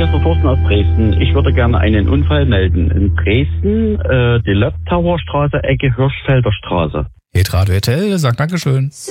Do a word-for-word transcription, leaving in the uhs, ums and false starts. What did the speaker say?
hier ist der Thorsten aus Dresden. Ich würde gerne einen Unfall melden. In Dresden, äh, die Löbtauer Straße, Ecke Hirschfelder Straße. Hitradio R T L sagt Dankeschön.